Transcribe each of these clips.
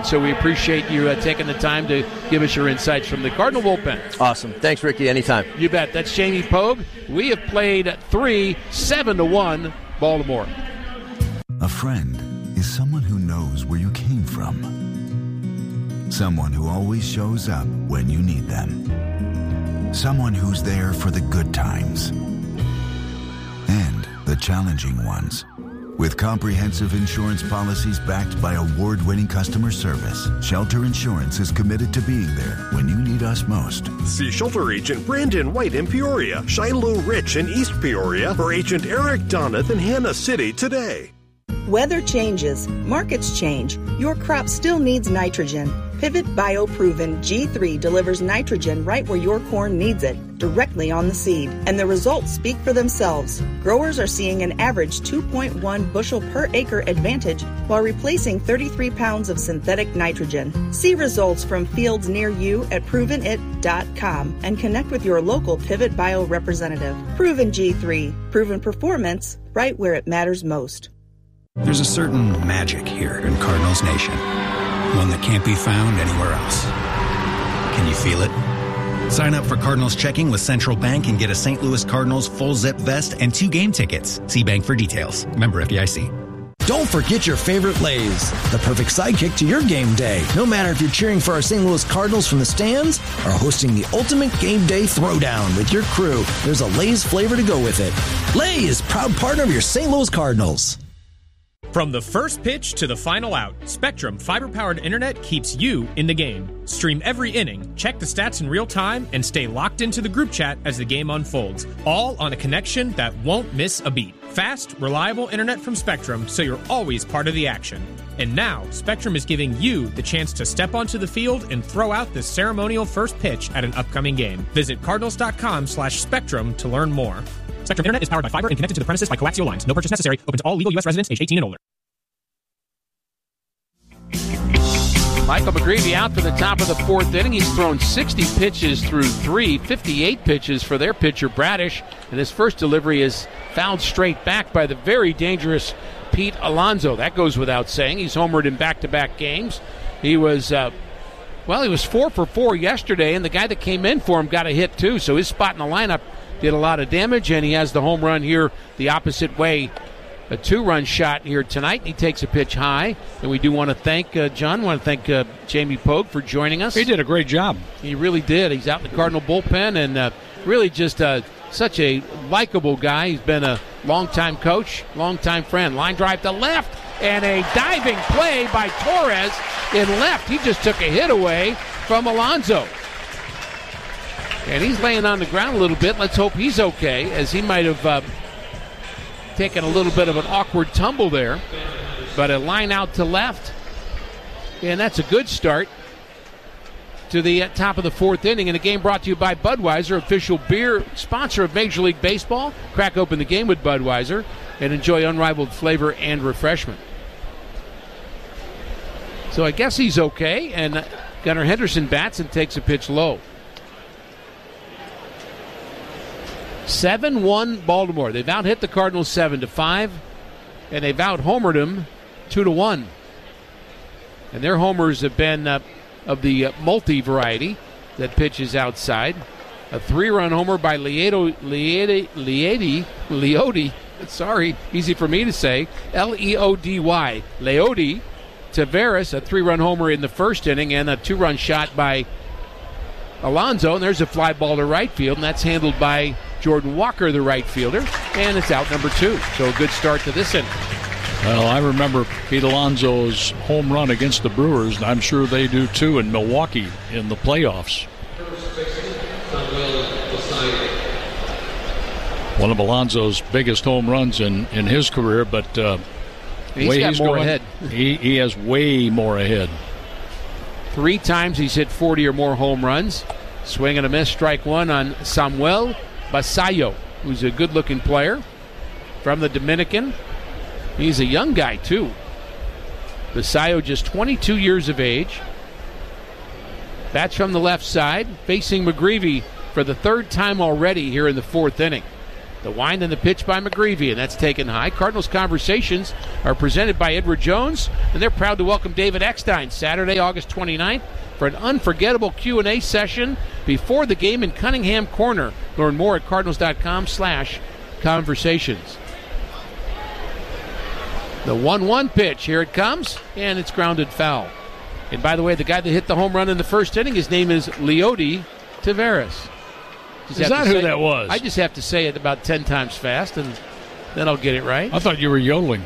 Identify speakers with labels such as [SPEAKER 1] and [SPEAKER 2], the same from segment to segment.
[SPEAKER 1] so we appreciate you taking the time to give us your insights from the Cardinal bullpen.
[SPEAKER 2] Awesome. Thanks, Ricky. Anytime.
[SPEAKER 1] You bet. That's Jamie Pogue. We have played 7-1 Baltimore.
[SPEAKER 3] A friend is someone who knows where you came from. Someone who always shows up when you need them. Someone who's there for the good times and the challenging ones. With comprehensive insurance policies backed by award-winning customer service, Shelter Insurance is committed to being there when you need us most.
[SPEAKER 4] See Shelter Agent Brandon White in Peoria, Shiloh Rich in East Peoria, or Agent Eric Donath in Hannah City today.
[SPEAKER 5] Weather changes, markets change. Your crop still needs nitrogen. Pivot BioProven G3 delivers nitrogen right where your corn needs it, directly on the seed. And the results speak for themselves. Growers are seeing an average 2.1 bushel per acre advantage while replacing 33 pounds of synthetic nitrogen. See results from fields near you at provenit.com and connect with your local Pivot Bio representative. Proven G3, proven performance right where it matters most.
[SPEAKER 6] There's a certain magic here in Cardinals Nation, one that can't be found anywhere else. Can you feel it? Sign up for Cardinals Checking with Central Bank and get a St. Louis Cardinals full zip vest and 2 game tickets. See Bank for details. Member FDIC.
[SPEAKER 7] Don't forget your favorite Lay's, the perfect sidekick to your game day. No matter if you're cheering for our St. Louis Cardinals from the stands or hosting the ultimate game day throwdown with your crew, there's a Lay's flavor to go with it. Lay's, proud partner of your St. Louis Cardinals.
[SPEAKER 8] From the first pitch to the final out, Spectrum fiber-powered internet keeps you in the game. Stream every inning, check the stats in real time, and stay locked into the group chat as the game unfolds. All on a connection that won't miss a beat. Fast, reliable internet from Spectrum, so you're always part of the action. And now, Spectrum is giving you the chance to step onto the field and throw out the ceremonial first pitch at an upcoming game. Visit cardinals.com/spectrum to learn more. Spectrum Internet is powered by fiber and connected to the premises by coaxial lines. No purchase necessary. Open to all legal U.S. residents age 18 and older.
[SPEAKER 1] Michael McGreevy out for the top of the 4th inning. He's thrown 60 pitches through 58 pitches for their pitcher, Bradish. And his first delivery is fouled straight back by the very dangerous Pete Alonso. That goes without saying. He's homered in back-to-back games. He was 4 for 4 yesterday, and the guy that came in for him got a hit too. So his spot in the lineup did a lot of damage, and he has the home run here the opposite way. A 2-run shot here tonight. He takes a pitch high, and we do want to thank Jamie Pogue for joining us.
[SPEAKER 9] He did a great job.
[SPEAKER 1] He really did. He's out in the Cardinal bullpen, and really just such a likable guy. He's been a longtime coach, longtime friend. Line drive to left, and a diving play by Torres in left. He just took a hit away from Alonso. And he's laying on the ground a little bit. Let's hope he's okay, as he might have taken a little bit of an awkward tumble there. But a line out to left, and that's a good start to the top of the 4th inning. And a game brought to you by Budweiser, official beer sponsor of Major League Baseball. Crack open the game with Budweiser and enjoy unrivaled flavor and refreshment. So I guess he's okay, and Gunnar Henderson bats and takes a pitch low. 7-1 Baltimore. They've out-hit the Cardinals 7-5, and they've out-homered them 2-1. And their homers have been of the multi-variety that pitches outside. A 3-run homer by Leody. Sorry, easy for me to say. Leody. Leody Taveras, a 3-run homer in the first inning, and a 2-run shot by Alonso. And there's a fly ball to right field, and that's handled by Jordan Walker, the right fielder, and it's out number 2. So a good start to this inning.
[SPEAKER 9] Well, I remember Pete Alonso's home run against the Brewers, and I'm sure they do too in Milwaukee in the playoffs. One of Alonso's biggest home runs in his career, but
[SPEAKER 1] he's got more ahead.
[SPEAKER 9] He has way more ahead.
[SPEAKER 1] 3 times he's hit 40 or more home runs. Swing and a miss, strike 1 on Samuel Basayo, who's a good-looking player from the Dominican. He's a young guy, too. Basayo just 22 years of age. Bats from the left side, facing McGreevy for the 3rd time already here in the 4th inning. The wind and the pitch by McGreevy, and that's taken high. Cardinals Conversations are presented by Edward Jones, and they're proud to welcome David Eckstein Saturday, August 29th for an unforgettable Q&A session before the game in Cunningham Corner. Learn more at cardinals.com/conversations. The 1-1 pitch, here it comes, and it's grounded foul. And by the way, the guy that hit the home run in the first inning, his name is Leody Taveras.
[SPEAKER 9] Is that who that was?
[SPEAKER 1] I just have to say it about 10 times fast, and then I'll get it right.
[SPEAKER 9] I thought you were yodeling.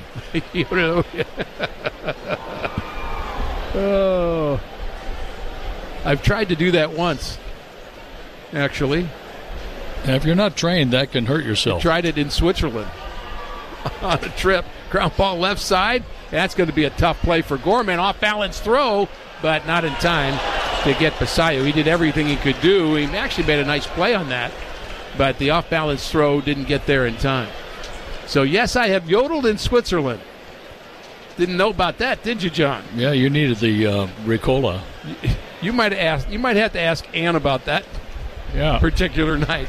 [SPEAKER 1] Oh, I've tried to do that once, actually.
[SPEAKER 9] And if you're not trained, that can hurt yourself.
[SPEAKER 1] I tried it in Switzerland on a trip. Ground ball left side. That's going to be a tough play for Gorman. Off-balance throw, but not in time to get Basayo. He did everything he could do. He actually made a nice play on that, but the off-balance throw didn't get there in time. So, yes, I have yodeled in Switzerland. Didn't know about that, did you, John?
[SPEAKER 9] Yeah, you needed the Ricola.
[SPEAKER 1] You might have to ask Ann about that particular night.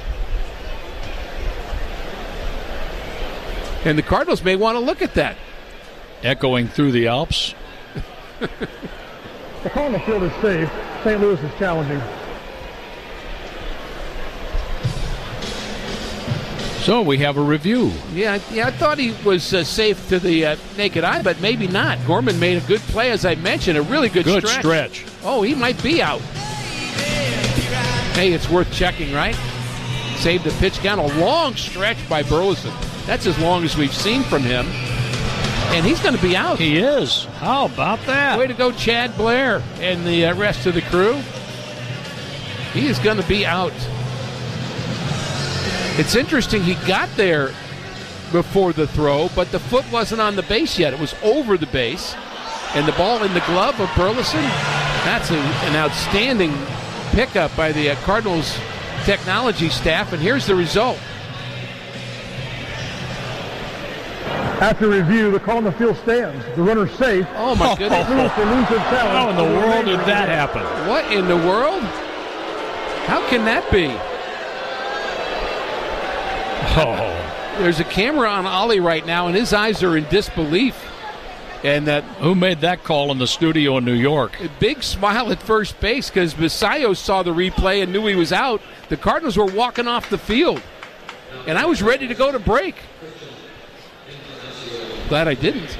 [SPEAKER 1] And the Cardinals may want to look at that.
[SPEAKER 9] Echoing through the Alps.
[SPEAKER 2] The call on the field is safe. St. Louis is challenging.
[SPEAKER 9] So we have a review.
[SPEAKER 1] Yeah, I thought he was safe to the naked eye, but maybe not. Gorman made a good play, as I mentioned, a really good stretch. Oh, he might be out. Hey, it's worth checking, right? Saved the pitch down a long stretch by Burleson. That's as long as we've seen from him. And he's going to be out.
[SPEAKER 9] He is. How about that?
[SPEAKER 1] Way to go, Chad Blair and the rest of the crew. He is going to be out. It's interesting, he got there before the throw, but the foot wasn't on the base yet. It was over the base. And the ball in the glove of Burleson, that's an outstanding pickup by the Cardinals technology staff. And here's the result.
[SPEAKER 2] After review, the call on the field stands. The runner's safe.
[SPEAKER 1] Oh, my goodness.
[SPEAKER 9] How in the world did that happen?
[SPEAKER 1] What in the world? How can that be?
[SPEAKER 9] Oh.
[SPEAKER 1] There's a camera on Ollie right now, and his eyes are in disbelief. And
[SPEAKER 9] who made that call in the studio in New York?
[SPEAKER 1] A big smile at first base because Basayo saw the replay and knew he was out. The Cardinals were walking off the field. And I was ready to go to break. Glad I didn't.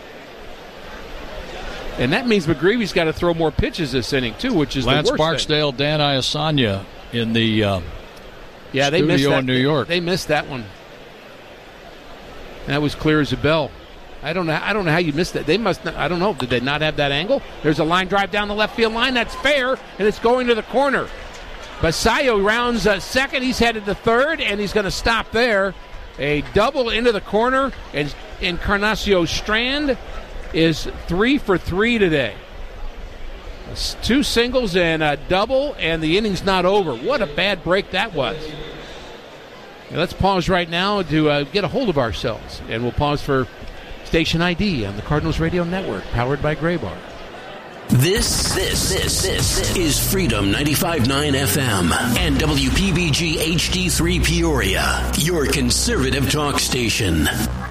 [SPEAKER 1] And that means McGreevy's got to throw more pitches this inning, too, which is
[SPEAKER 9] Lance
[SPEAKER 1] the worst
[SPEAKER 9] Barksdale,
[SPEAKER 1] thing.
[SPEAKER 9] Dan Iasanya in the
[SPEAKER 1] they missed that
[SPEAKER 9] in New York.
[SPEAKER 1] They missed that one. That was clear as a bell. I don't know how you missed that. They must not, I don't know. Did they not have that angle? There's a line drive down the left field line. That's fair, and it's going to the corner. Basayo rounds second. He's headed to third, and he's going to stop there. A double into the corner, and Encarnacio Strand is 3 for 3 today. 2 singles and a double, and the inning's not over. What a bad break that was. Now let's pause right now to get a hold of ourselves, and we'll pause for station ID on the Cardinals Radio Network, powered by Graybar.
[SPEAKER 10] This is Freedom 95.9 FM and WPBG HD3 Peoria, your conservative talk station.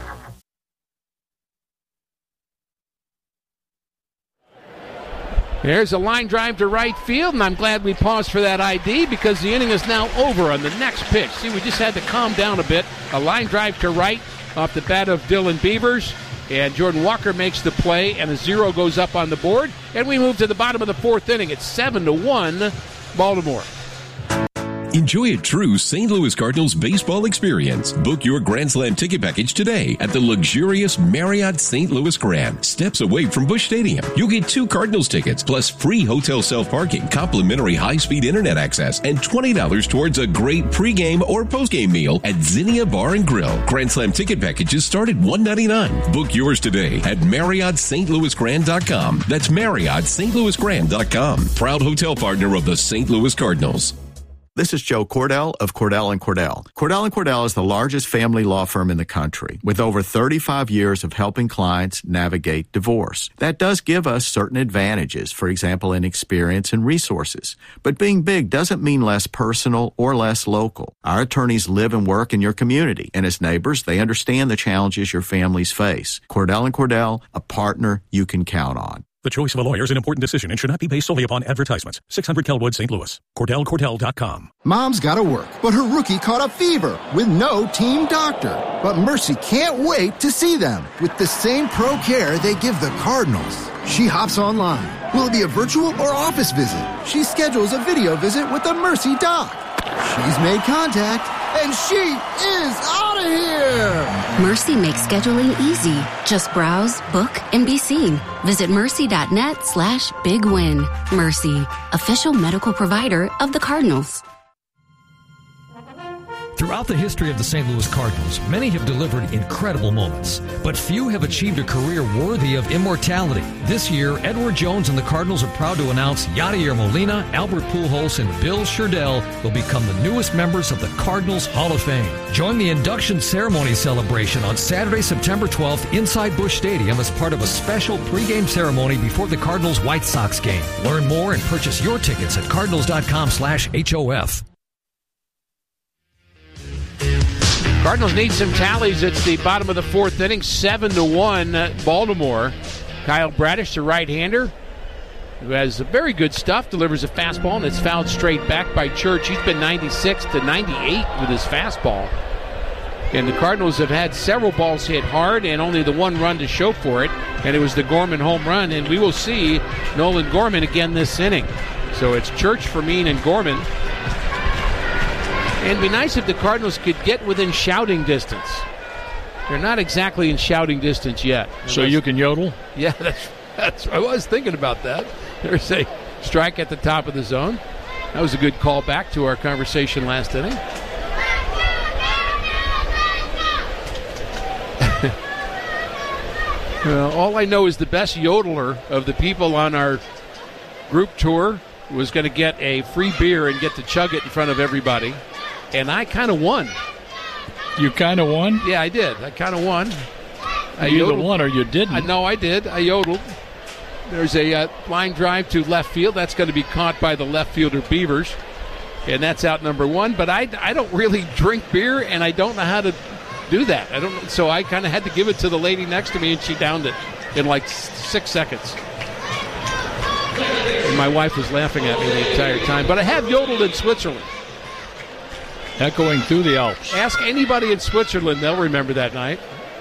[SPEAKER 1] There's a line drive to right field, and I'm glad we paused for that ID because the inning is now over on the next pitch. See, we just had to calm down a bit. A line drive to right off the bat of Dylan Beavers, and Jordan Walker makes the play, and a 0 goes up on the board, and we move to the bottom of the 4th inning. It's 7-1 Baltimore.
[SPEAKER 11] Enjoy a true St. Louis Cardinals baseball experience. Book your Grand Slam ticket package today at the luxurious Marriott St. Louis Grand, steps away from Busch Stadium. You'll get 2 Cardinals tickets plus free hotel self-parking, complimentary high-speed internet access, and $20 towards a great pregame or postgame meal at Zinnia Bar and Grill. Grand Slam ticket packages start at $199. Book yours today at MarriottStLouisGrand.com. That's MarriottStLouisGrand.com. Proud hotel partner of the St. Louis Cardinals.
[SPEAKER 12] This is Joe Cordell of Cordell & Cordell. Cordell & Cordell is the largest family law firm in the country with over 35 years of helping clients navigate divorce. That does give us certain advantages, for example, in experience and resources. But being big doesn't mean less personal or less local. Our attorneys live and work in your community, and as neighbors, they understand the challenges your families face. Cordell & Cordell, a partner you can count on.
[SPEAKER 13] The choice of a lawyer is an important decision and should not be based solely upon advertisements. 600 Kelwood, St. Louis. CordellCordell.com.
[SPEAKER 14] Mom's gotta work, but her rookie caught a fever with no team doctor. But Mercy can't wait to see them with the same pro care they give the Cardinals. She hops online. Will it be a virtual or office visit? She schedules a video visit with the Mercy doc. She's made contact, and she is out of here!
[SPEAKER 15] Mercy makes scheduling easy. Just browse, book, and be seen. Visit mercy.net/bigwin. Mercy, official medical provider of the Cardinals.
[SPEAKER 16] Throughout the history of the St. Louis Cardinals, many have delivered incredible moments, but few have achieved a career worthy of immortality. This year, Edward Jones and the Cardinals are proud to announce Yadier Molina, Albert Pujols, and Bill Sherdell will become the newest members of the Cardinals Hall of Fame. Join the induction ceremony celebration on Saturday, September 12th inside Busch Stadium as part of a special pregame ceremony before the Cardinals-White Sox game. Learn more and purchase your tickets at cardinals.com/HOF.
[SPEAKER 1] Cardinals need some tallies. It's the bottom of the fourth inning, 7-1 Baltimore. Kyle Bradish, the right-hander, who has very good stuff, delivers a fastball, and it's fouled straight back by Church. He's been 96 to 98 with his fastball. And the Cardinals have had several balls hit hard and only the one run to show for it, and it was the Gorman home run. And we will see Nolan Gorman again this inning. So it's Church, Fermin, and Gorman. And it'd be nice if the Cardinals could get within shouting distance. They're not exactly in shouting distance yet.
[SPEAKER 9] So you can yodel?
[SPEAKER 1] Yeah, that's I was thinking about that. There's a strike at the top of the zone. That was a good call back to our conversation last inning. All I know is the best yodeler of the people on our group tour was going to get a free beer and get to chug it in front of everybody. And I kind of won.
[SPEAKER 9] You kind of won?
[SPEAKER 1] Yeah, I did. I kind of won.
[SPEAKER 9] You either won or you didn't.
[SPEAKER 1] No, I did. I yodeled. There's a line drive to left field. That's going to be caught by the left fielder Beavers. And that's out number one. But I don't really drink beer, and I don't know how to do that. So I kind of had to give it to the lady next to me, and she downed it in like 6 seconds. And my wife was laughing at me the entire time. But I have yodeled in Switzerland.
[SPEAKER 9] Echoing through the Alps.
[SPEAKER 1] Ask anybody in Switzerland, they'll remember that night.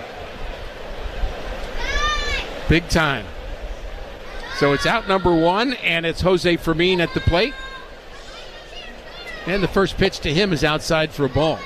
[SPEAKER 1] Big time. So it's out number one, and it's Jose Fermin at the plate. And the first pitch to him is outside for a ball.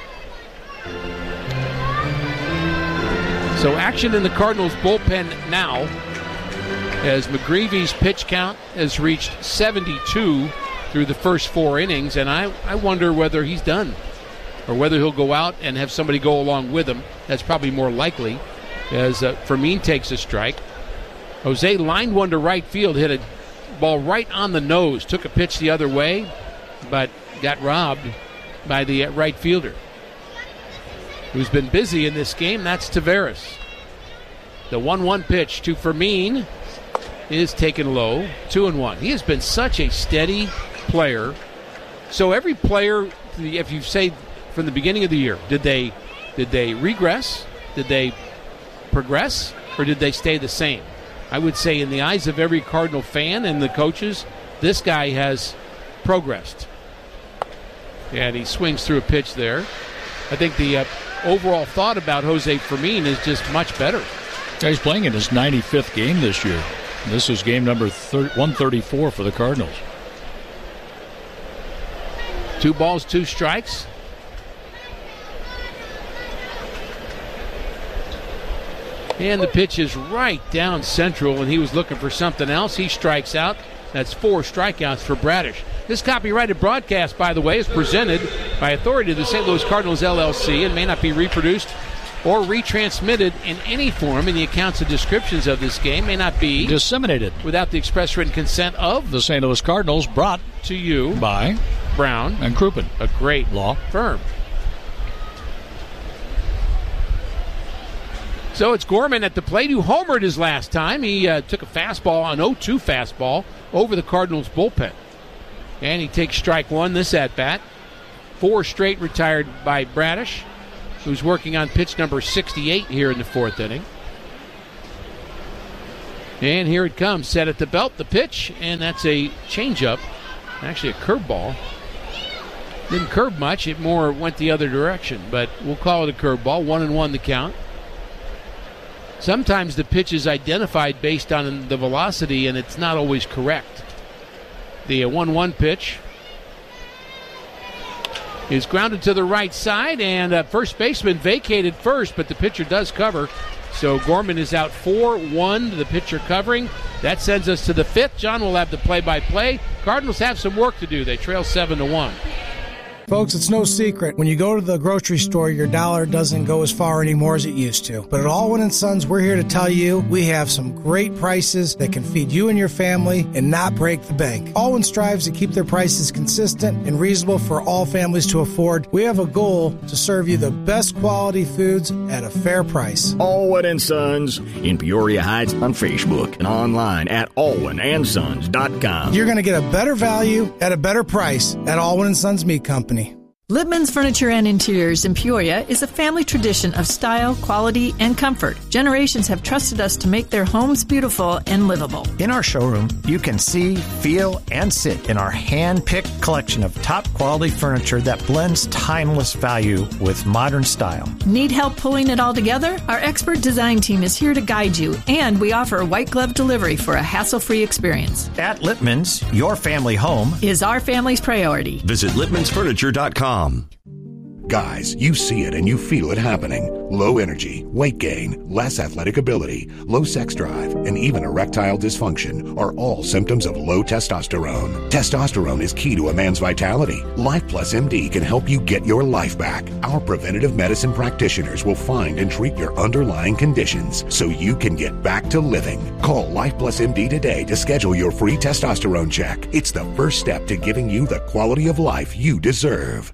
[SPEAKER 1] So action in the Cardinals bullpen now, as McGreevy's pitch count has reached 72 through the first 4 innings, and I wonder whether he's done or whether he'll go out and have somebody go along with him. That's probably more likely, as Fermin takes a strike. Jose lined one to right field, hit a ball right on the nose, took a pitch the other way, but got robbed by the right fielder, who's been busy in this game. That's Taveras. The 1-1 pitch to Fermin is taken low, 2-1. He has been such a steady player. So every player, if you say from the beginning of the year, did they regress? Did they progress? Or did they stay the same? I would say in the eyes of every Cardinal fan and the coaches, this guy has progressed. And he swings through a pitch there. I think the overall thought about Jose Fermin is just much better.
[SPEAKER 9] He's playing in his 95th game this year. This is game number 134 for the Cardinals.
[SPEAKER 1] 2 balls, 2 strikes. And the pitch is right down central, and he was looking for something else. He strikes out. That's 4 strikeouts for Bradish. This copyrighted broadcast, by the way, is presented by authority of the St. Louis Cardinals, LLC, and may not be reproduced or retransmitted in any form, and the accounts and descriptions of this game may not be
[SPEAKER 9] disseminated
[SPEAKER 1] without the express written consent of
[SPEAKER 9] the St. Louis Cardinals, brought
[SPEAKER 1] to you
[SPEAKER 9] by
[SPEAKER 1] Brown.
[SPEAKER 9] And Crouppen.
[SPEAKER 1] A great
[SPEAKER 9] law
[SPEAKER 1] firm. So it's Gorman at the plate, who homered his last time. He took a fastball, an 0-2 fastball, over the Cardinals bullpen. And he takes strike one this at-bat. 4 straight retired by Bradish, who's working on pitch number 68 here in the 4th inning. And here it comes, set at the belt, the pitch, and that's a changeup, actually a curveball. Didn't curve much, it more went the other direction, but we'll call it a curveball. 1-1 the count. Sometimes the pitch is identified based on the velocity, and it's not always correct. The 1-1 pitch is grounded to the right side, and first baseman vacated first, but the pitcher does cover. So Gorman is out 4-1, the pitcher covering. That sends us to the 5th. John will have the play-by-play. Cardinals have some work to do. They trail 7-1.
[SPEAKER 17] Folks, it's no secret. When you go to the grocery store, your dollar doesn't go as far anymore as it used to. But at Allwyn & Sons, we're here to tell you we have some great prices that can feed you and your family and not break the bank. Allwyn strives to keep their prices consistent and reasonable for all families to afford. We have a goal to serve you the best quality foods at a fair price.
[SPEAKER 18] Allwyn & Sons in Peoria Heights on Facebook and online at allwynsons.com.
[SPEAKER 17] You're going to get a better value at a better price at Allwyn & Sons Meat Company.
[SPEAKER 19] Lippman's Furniture and Interiors in Peoria is a family tradition of style, quality, and comfort. Generations have trusted us to make their homes beautiful and livable.
[SPEAKER 20] In our showroom, you can see, feel, and sit in our hand-picked collection of top-quality furniture that blends timeless value with modern style.
[SPEAKER 19] Need help pulling it all together? Our expert design team is here to guide you, and we offer white glove delivery for a hassle-free experience.
[SPEAKER 20] At Lippman's, your family home
[SPEAKER 19] is our family's priority.
[SPEAKER 21] Visit lippmansfurniture.com.
[SPEAKER 22] Guys, you see it and you feel it happening. Low energy, weight gain, less athletic ability, low sex drive, and even erectile dysfunction are all symptoms of low testosterone. Testosterone is key to a man's vitality. Life Plus MD can help you get your life back. Our preventative medicine practitioners will find and treat your underlying conditions so you can get back to living. Call Life Plus MD today to schedule your free testosterone check. It's the first step to giving you the quality of life you deserve.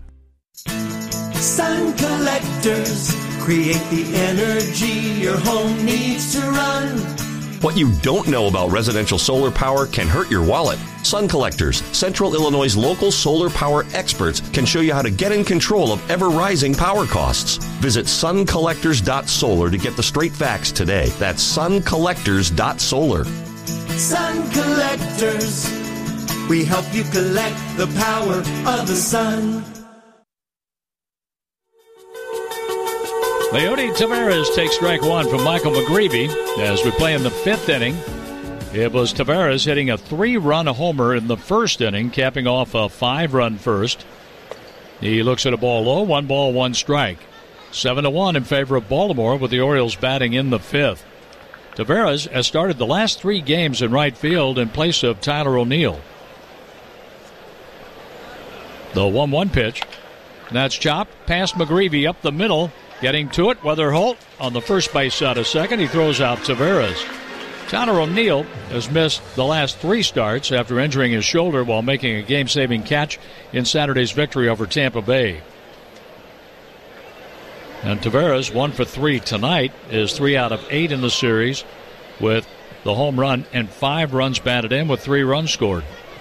[SPEAKER 23] Sun Collectors create the energy your home needs to run.
[SPEAKER 11] What you don't know about residential solar power can hurt your wallet. Sun Collectors, Central Illinois' local solar power experts, can show you how to get in control of ever-rising power costs. Visit suncollectors.solar to get the straight facts today. That's suncollectors.solar.
[SPEAKER 23] Sun Collectors, we help you collect the power of the sun.
[SPEAKER 9] Leody Taveras takes strike one from Michael McGreevy as we play in the 5th inning. It was Taveras hitting a 3-run homer in the 1st inning, capping off a 5-run first. He looks at a ball low, 1 ball, 1 strike. 7-1 in favor of Baltimore with the Orioles batting in the 5th. Taveras has started the last 3 games in right field in place of Tyler O'Neill. The 1-1 pitch. That's chopped past McGreevy up the middle. Getting to it, Weatherholt on the first base side of second. He throws out Taveras. Tyler O'Neill has missed the last 3 starts after injuring his shoulder while making a game-saving catch in Saturday's victory over Tampa Bay. And Taveras, 1 for 3 tonight, is 3 out of 8 in the series with the home run and 5 runs batted in with 3 runs scored.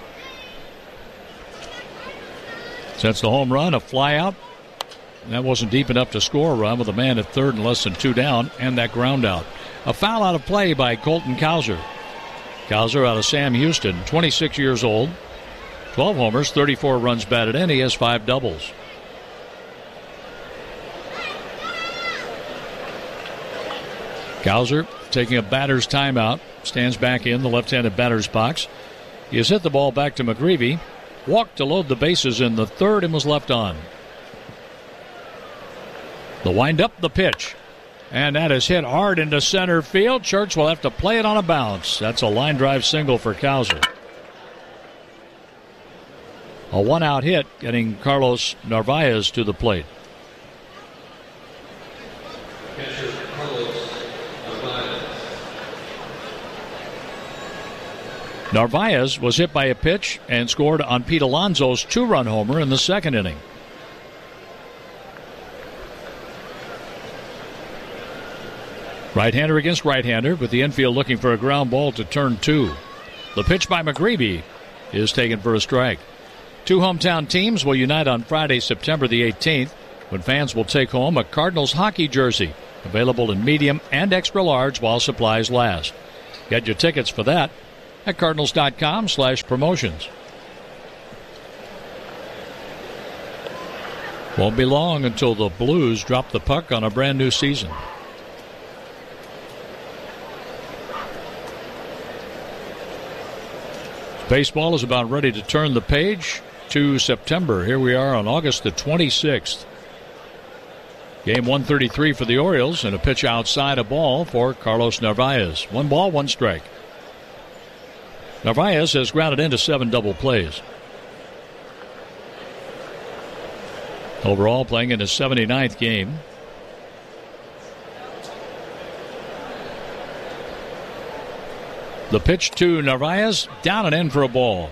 [SPEAKER 9] Since the home run, a fly out. That wasn't deep enough to score a run with a man at third and less than 2 down, and that ground out. A foul out of play by Colton Cowser. Cowser out of Sam Houston, 26 years old, 12 homers, 34 runs batted in. He has 5 doubles. Cowser taking a batter's timeout, stands back in the left-handed batter's box. He has hit the ball back to McGreevy, walked to load the bases in the 3rd, and was left on. The wind-up, the pitch. And that is hit hard into center field. Church will have to play it on a bounce. That's a line drive single for Cowser. A 1-out hit, getting Carlos Narvaez to the plate. Narvaez was hit by a pitch and scored on Pete Alonso's 2-run homer in the second inning. Right-hander against right-hander, with the infield looking for a ground ball to turn 2. The pitch by McGreevy is taken for a strike. 2 hometown teams will unite on Friday, September the 18th, when fans will take home a Cardinals hockey jersey, available in medium and extra large while supplies last. Get your tickets for that at cardinals.com/promotions. Won't be long until the Blues drop the puck on a brand new season. Baseball is about ready to turn the page to September. Here we are on August the 26th. Game 133 for the Orioles, and a pitch outside a ball for Carlos Narvaez. 1 ball, 1 strike. Narvaez has grounded into 7 double plays. Overall, playing in his 79th game. The pitch to Narvaez, down and in for a ball.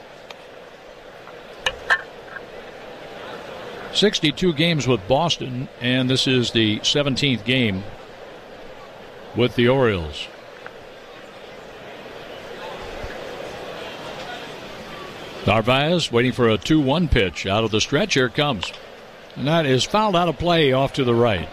[SPEAKER 9] 62 games with Boston, and this is the 17th game with the Orioles. Narvaez waiting for a 2-1 pitch out of the stretch. Here it comes. And that is fouled out of play off to the right.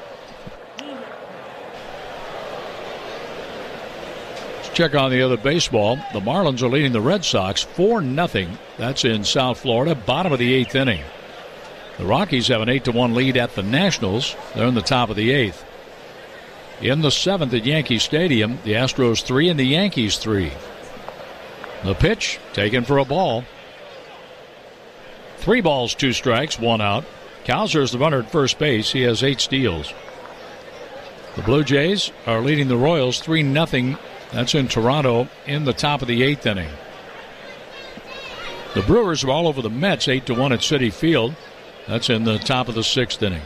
[SPEAKER 9] Let's check on the other baseball. The Marlins are leading the Red Sox 4-0. That's in South Florida, bottom of the 8th inning. The Rockies have an 8-1 lead at the Nationals. They're in the top of the 8th. In the 7th at Yankee Stadium, the Astros 3 and the Yankees 3. The pitch taken for a ball. 3 balls, 2 strikes, 1 out. Cowser is the runner at first base. He has 8 steals. The Blue Jays are leading the Royals 3-0. That's in Toronto in the top of the 8th inning. The Brewers are all over the Mets 8-1 at Citi Field. That's in the top of the 6th inning.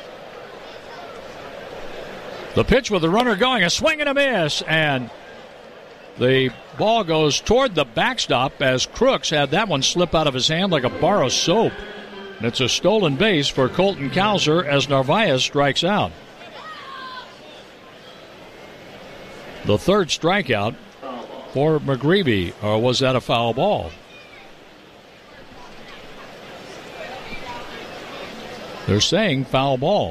[SPEAKER 9] The pitch with the runner going, a swing and a miss, and the ball goes toward the backstop as Crooks had that one slip out of his hand like a bar of soap. And it's a stolen base for Colton Cowser as Narvaez strikes out. The 3rd strikeout for McGreevy, or was that a foul ball? They're saying foul ball.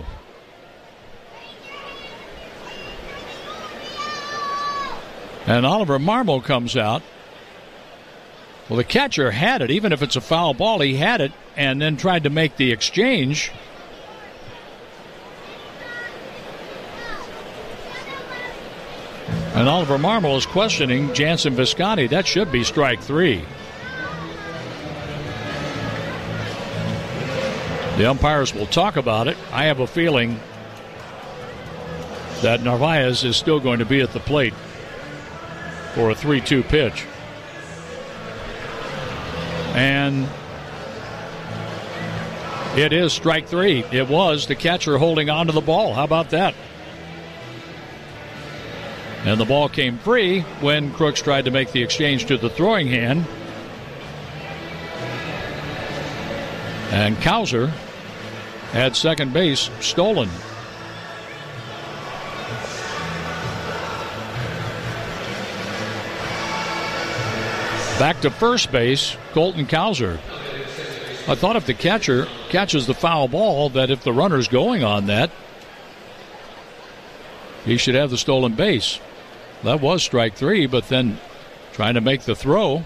[SPEAKER 9] And Oliver Marmol comes out. Well, the catcher had it. Even if it's a foul ball, he had it and then tried to make the exchange. And Oliver Marmol is questioning Jansen Visconti. That should be strike 3. The umpires will talk about it. I have a feeling that Narvaez is still going to be at the plate for a 3-2 pitch. And it is strike 3. It was the catcher holding on to the ball. How about that? And the ball came free when Crooks tried to make the exchange to the throwing hand. And Cowser had second base stolen. Back to first base, Colton Cowser. I thought if the catcher catches the foul ball, that if the runner's going on that, he should have the stolen base. That was strike 3, but then trying to make the throw.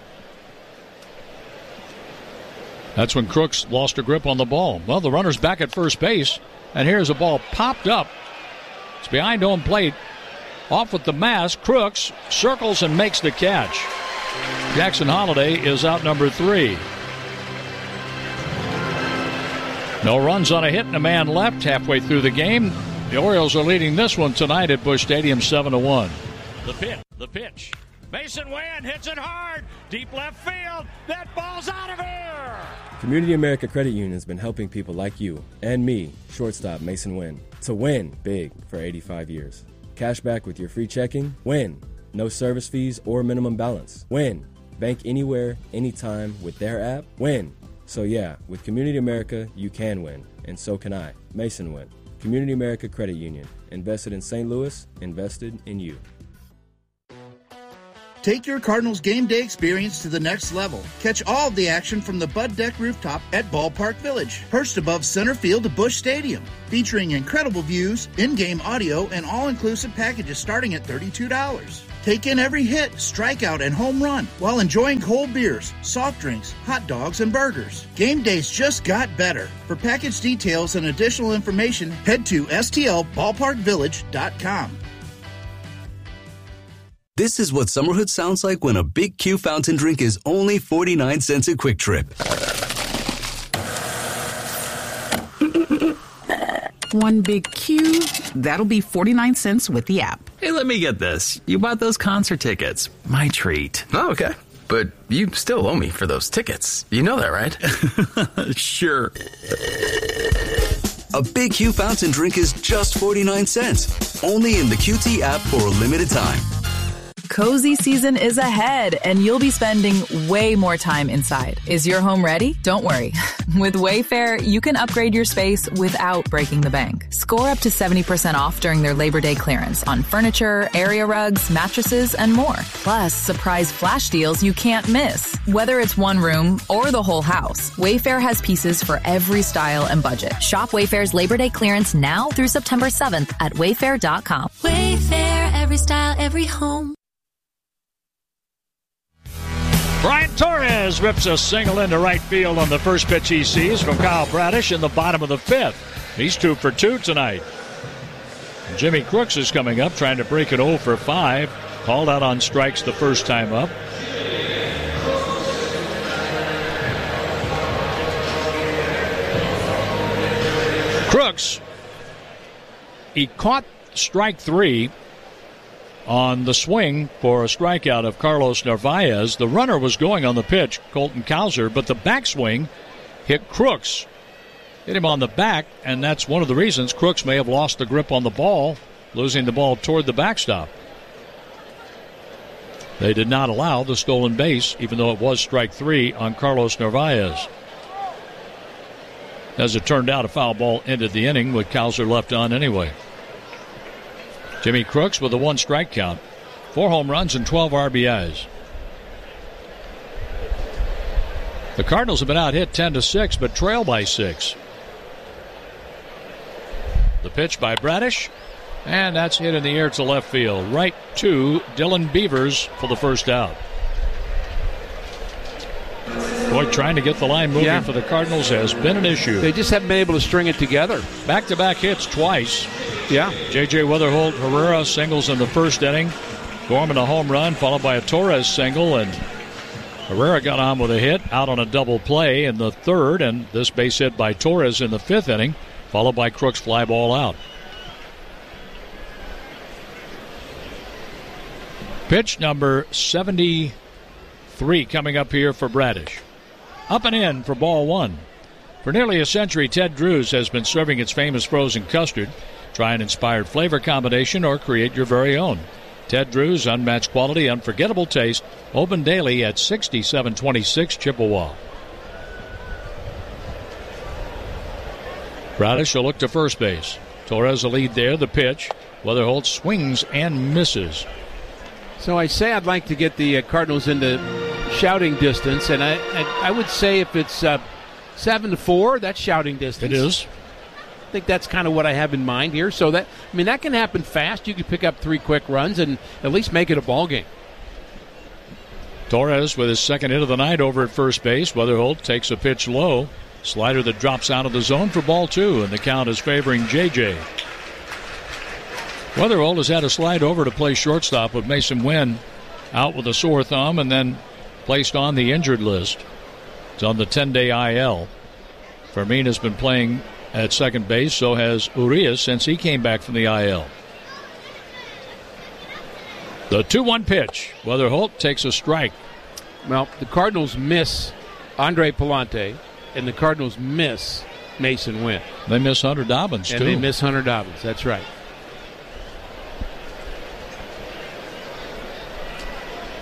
[SPEAKER 9] That's when Crooks lost a grip on the ball. Well, the runner's back at first base, and here's a ball popped up. It's behind home plate. Off with the mask. Crooks circles and makes the catch. Jackson Holiday is out number 3. No runs on a hit and a man left halfway through the game. The Orioles are leading this one tonight at Busch Stadium 7-1. The pitch. Mason Wynn hits it hard. Deep left field. That ball's out of here.
[SPEAKER 3] Community America Credit Union has been helping people like you and me, shortstop Mason Wynn, to win big for 85 years. Cash back with your free checking. Win. No service fees or minimum balance. Win. Bank anywhere, anytime with their app. Win. So yeah, with Community America, you can win. And so can I. Mason win. Community America Credit Union. Invested in St. Louis. Invested in you.
[SPEAKER 4] Take your Cardinals game day experience to the next level. Catch all of the action from the Bud Deck rooftop at Ballpark Village, perched above center field to Busch Stadium, featuring incredible views, in-game audio, and all-inclusive packages starting at $32. Take in every hit, strikeout, and home run while enjoying cold beers, soft drinks, hot dogs, and burgers. Game days just got better. For package details and additional information, head to stlballparkvillage.com.
[SPEAKER 5] This is what summerhood sounds like when a Big Q fountain drink is only 49 cents at Quick Trip.
[SPEAKER 6] One Big Q, that'll be 49 cents with the app.
[SPEAKER 24] Hey, let me get this. You bought those concert tickets. My treat.
[SPEAKER 25] Oh, okay. But you still owe me for those tickets. You know that, right?
[SPEAKER 24] Sure.
[SPEAKER 5] A Big Q fountain drink is just 49 cents. Only in the QT app for a limited time.
[SPEAKER 26] Cozy season is ahead, and you'll be spending way more time inside. Is your home ready? Don't worry. With Wayfair, you can upgrade your space without breaking the bank. Score up to 70% off during their Labor Day clearance on furniture, area rugs, mattresses, and more. Plus, surprise flash deals you can't miss. Whether it's one room or the whole house, Wayfair has pieces for every style and budget. Shop Wayfair's Labor Day clearance now through September 7th at wayfair.com.
[SPEAKER 27] Wayfair, every style, every home.
[SPEAKER 9] Brian Torres rips a single into right field on the first pitch he sees from Kyle Bradish in the bottom of the fifth. He's 2 for 2 tonight. Jimmy Crooks is coming up, trying to break it 0 for 5. Called out on strikes the first time up. Crooks, he caught strike 3 on the swing for a strikeout of Carlos Narvaez. The runner was going on the pitch, Colton Cowser, but the backswing hit Crooks. Hit him on the back, and that's one of the reasons Crooks may have lost the grip on the ball, losing the ball toward the backstop. They did not allow the stolen base, even though it was strike 3 on Carlos Narvaez. As it turned out, a foul ball ended the inning with Cowser left on anyway. Jimmy Crooks with a 1 strike count, 4 home runs and 12 RBIs. The Cardinals have been out hit 10-6, but trail by 6. The pitch by Bradish, and that's hit in the air to left field, right to Dylan Beavers for the first out. Boy, trying to get the line moving for the Cardinals has been an issue.
[SPEAKER 1] They just haven't been able to string it together.
[SPEAKER 9] Back-to-back hits twice.
[SPEAKER 1] Yeah.
[SPEAKER 9] J.J. Weatherholt Herrera singles in the first inning. Gorman a home run, followed by a Torres single, and Herrera got on with a hit out on a double play in the third, and this base hit by Torres in the 5th inning, followed by Crooks' fly ball out. Pitch number 73 coming up here for Bradish. Up and in for ball 1. For nearly a century, Ted Drewes has been serving its famous frozen custard. Try an inspired flavor combination or create your very own. Ted Drewes, unmatched quality, unforgettable taste. Open daily at 6726 Chippewa. Bradish will look to first base. Torres a lead there. The pitch. Weatherholt swings and misses.
[SPEAKER 1] So I say I'd like to get the Cardinals into shouting distance, and I would say if it's 7-4, that's shouting distance.
[SPEAKER 9] It is.
[SPEAKER 1] I think that's kind of what I have in mind here. So that can happen fast. You can pick up 3 quick runs and at least make it a ball game.
[SPEAKER 9] Torres with his second hit of the night over at first base. Weatherholt takes a pitch low. Slider that drops out of the zone for ball 2, and the count is favoring J.J. Weatherholt has had a slide over to play shortstop with Mason Wynn out with a sore thumb and then placed on the injured list. It's on the 10-day IL. Fermin has been playing at second base, so has Urias since he came back from the IL. The 2-1 pitch. Weatherholt takes a strike.
[SPEAKER 1] Well, the Cardinals miss Andre Pallante, and the Cardinals miss Mason Wynn.
[SPEAKER 9] They miss Hunter Dobbins,
[SPEAKER 1] and
[SPEAKER 9] too.
[SPEAKER 1] They miss Hunter Dobbins, that's right.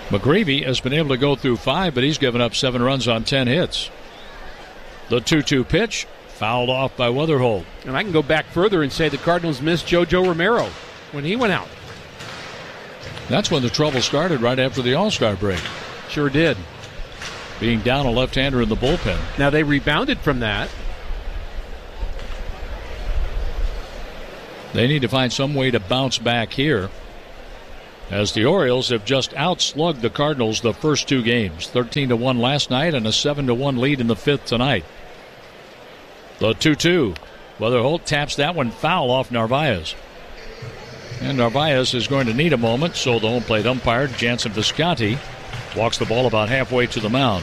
[SPEAKER 9] McGreevy has been able to go through 5, but he's given up 7 runs on 10 hits. The 2-2 pitch, fouled off by Weatherholt.
[SPEAKER 1] And I can go back further and say the Cardinals missed JoJo Romero when he went out.
[SPEAKER 9] That's when the trouble started, right after the All-Star break.
[SPEAKER 1] Sure did.
[SPEAKER 9] Being down a left-hander in the bullpen.
[SPEAKER 1] Now they rebounded from that.
[SPEAKER 9] They need to find some way to bounce back here, as the Orioles have just outslugged the Cardinals the first 2 games. 13-1 last night and a 7-1 lead in the 5th tonight. The 2-2. Weatherholt taps that one foul off Narvaez. And Narvaez is going to need a moment, so the home plate umpire, Jansen Visconti, walks the ball about halfway to the mound.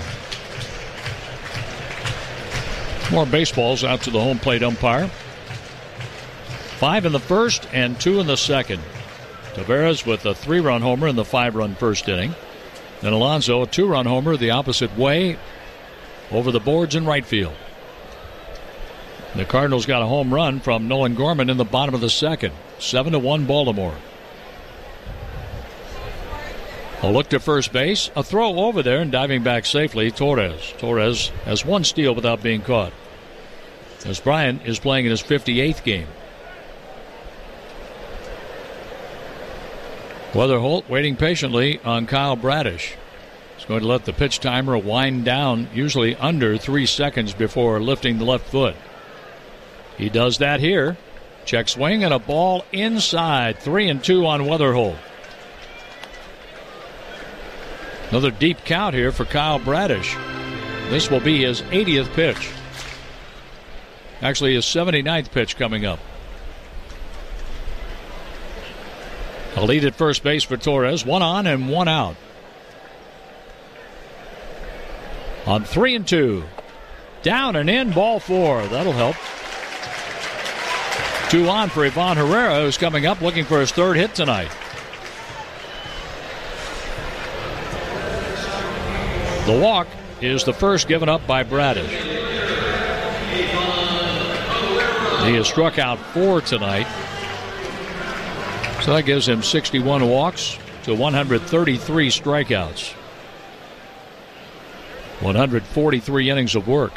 [SPEAKER 9] More baseballs out to the home plate umpire. 5 in the first and 2 in the second. Taveras with a 3-run homer in the 5-run first inning. Then Alonso, a 2-run homer the opposite way over the boards in right field. The Cardinals got a home run from Nolan Gorman in the bottom of the second. 7-1 Baltimore. A look to first base. A throw over there and diving back safely, Torres. Torres has 1 steal without being caught, as Bryant is playing in his 58th game. Weatherholt waiting patiently on Kyle Bradish. He's going to let the pitch timer wind down, usually under 3 seconds before lifting the left foot. He does that here. Check swing and a ball inside. 3-2 on Weatherholt. Another deep count here for Kyle Bradish. This will be his 80th pitch. Actually, his 79th pitch coming up. A lead at first base for Torres. 1 on and 1 out. On 3-2. Down and in, ball 4. That'll help. 2 on for Ivan Herrera, who's coming up looking for his 3rd hit tonight. The walk is the first given up by Bradish. He has struck out 4 tonight. So that gives him 61 walks to 133 strikeouts. 143 innings of work.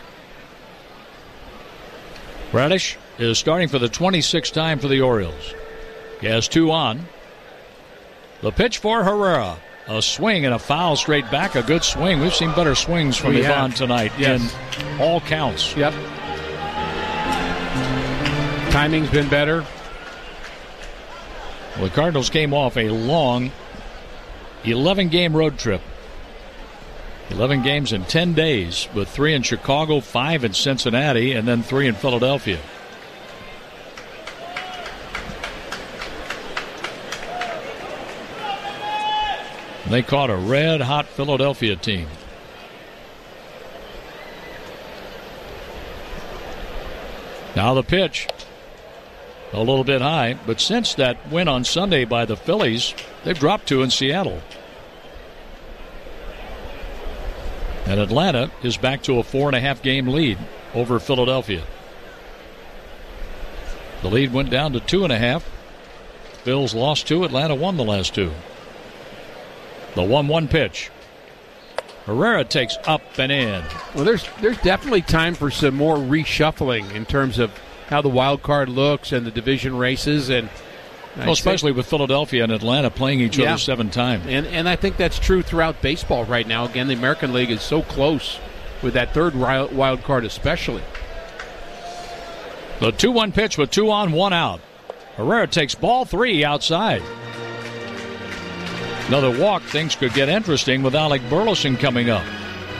[SPEAKER 9] Bradish is starting for the 26th time for the Orioles. He has 2 on. The pitch for Herrera. A swing and a foul straight back. A good swing. We've seen better swings from Ivan tonight in all counts.
[SPEAKER 1] Yep. Timing's been better.
[SPEAKER 9] Well, the Cardinals came off a long 11-game road trip. 11 games in 10 days, with 3 in Chicago, 5 in Cincinnati, and then 3 in Philadelphia. They caught a red-hot Philadelphia team. Now the pitch. A little bit high, but since that win on Sunday by the Phillies, they've dropped 2 in Seattle. And Atlanta is back to a 4.5-game lead over Philadelphia. The lead went down to 2.5. Phil's lost 2. Atlanta won the last 2. The 1-1 pitch. Herrera takes up and in.
[SPEAKER 1] Well, there's definitely time for some more reshuffling in terms of how the wild card looks and the division races, and
[SPEAKER 9] especially with Philadelphia and Atlanta playing each other 7 times.
[SPEAKER 1] And I think that's true throughout baseball right now. Again, the American League is so close with that 3rd wild card especially.
[SPEAKER 9] The 2-1 pitch with 2 on, 1 out. Herrera takes ball 3 outside. Another walk. Things could get interesting with Alec Burleson coming up.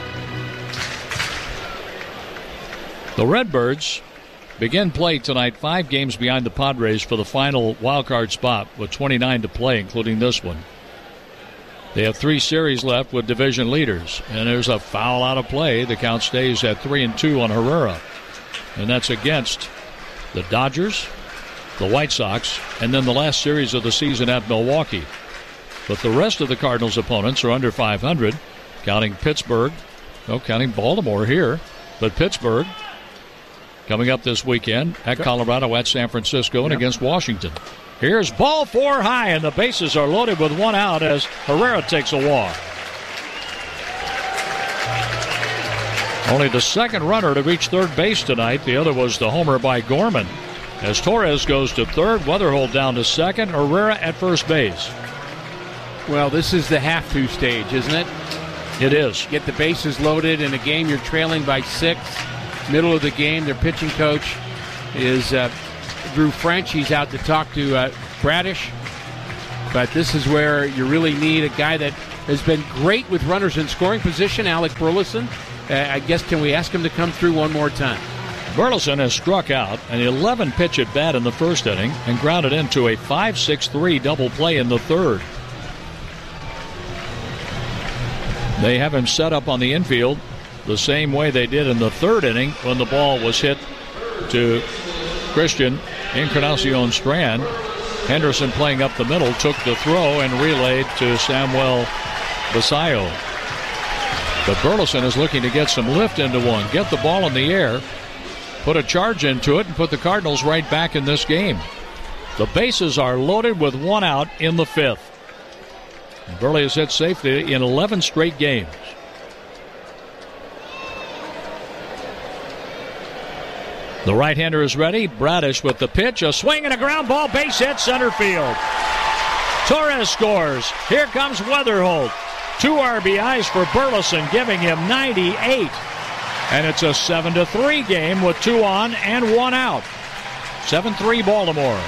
[SPEAKER 9] The Redbirds begin play tonight 5 games behind the Padres for the final wildcard spot with 29 to play, including this one. They have 3 series left with division leaders, and there's a foul out of play. The count stays at 3-2 on Herrera, and that's against the Dodgers, the White Sox, and then the last series of the season at Milwaukee. But the rest of the Cardinals' opponents are under 500, counting Pittsburgh, counting Baltimore here, but Pittsburgh coming up this weekend at Colorado, at San Francisco, and against Washington. Here's ball 4 high, and the bases are loaded with 1 out as Herrera takes a walk. Only the second runner to reach third base tonight. The other was the homer by Gorman. As Torres goes to third, Weatherholt down to second, Herrera at first base.
[SPEAKER 1] Well, this is the have-to stage, isn't it?
[SPEAKER 9] It is.
[SPEAKER 1] Get the bases loaded in a game you're trailing by 6. Middle of the game, their pitching coach is Drew French. He's out to talk to Bradish. But this is where you really need a guy that has been great with runners in scoring position, Alec Burleson. I guess, can we ask him to come through one more time?
[SPEAKER 9] Burleson has struck out an 11-pitch at bat in the first inning and grounded into a 5-6-3 double play in the third. They have him set up on the infield the same way they did in the third inning when the ball was hit to Christian Encarnacion Strand. Henderson, playing up the middle, took the throw and relayed to Samuel Basayo. But Burleson is looking to get some lift into one, get the ball in the air, put a charge into it, and put the Cardinals right back in this game. The bases are loaded with one out in the fifth. Burley has hit safely in 11 straight games. The right-hander is ready. Bradish with the pitch. A swing and a ground ball. Base hit center field. Torres scores. Here comes Weatherholt. 2 RBIs for Burleson, giving him 98. And it's a 7-3 game with 2 on and 1 out. 7-3 Baltimore.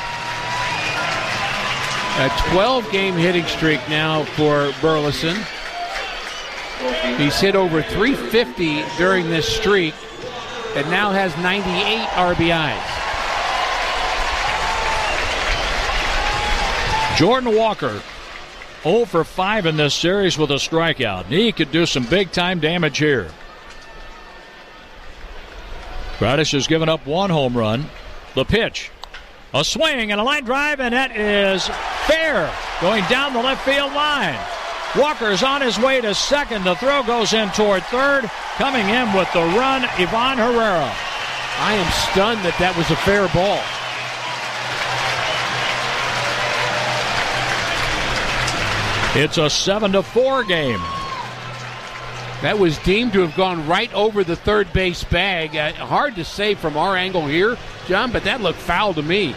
[SPEAKER 1] A 12-game hitting streak now for Burleson. He's hit over 350 during this streak and now has 98 RBIs.
[SPEAKER 9] Jordan Walker, 0 for 5 in this series with a strikeout. He could do some big-time damage here. Bradish has given up 1 home run. The pitch. A swing and a line drive, and that is fair. Going down the left field line. Walker's on his way to second. The throw goes in toward third. Coming in with the run, Ivan Herrera.
[SPEAKER 1] I am stunned that was a fair ball.
[SPEAKER 9] It's a 7-4 game.
[SPEAKER 1] That was deemed to have gone right over the third base bag. Hard to say from our angle here, John, but that looked foul to me.